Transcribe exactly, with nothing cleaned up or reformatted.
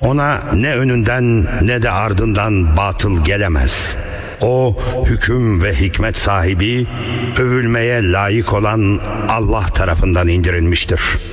Ona ne önünden ne de ardından batıl gelemez. O hüküm ve hikmet sahibi, övülmeye layık olan Allah tarafından indirilmiştir.